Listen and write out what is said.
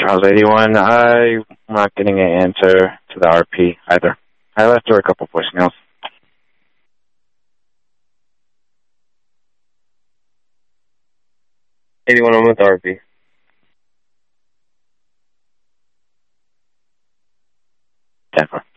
Charles 81. I'm not getting an answer to the RP either. I left her a couple voicemails. 81, I'm with RP. Denver.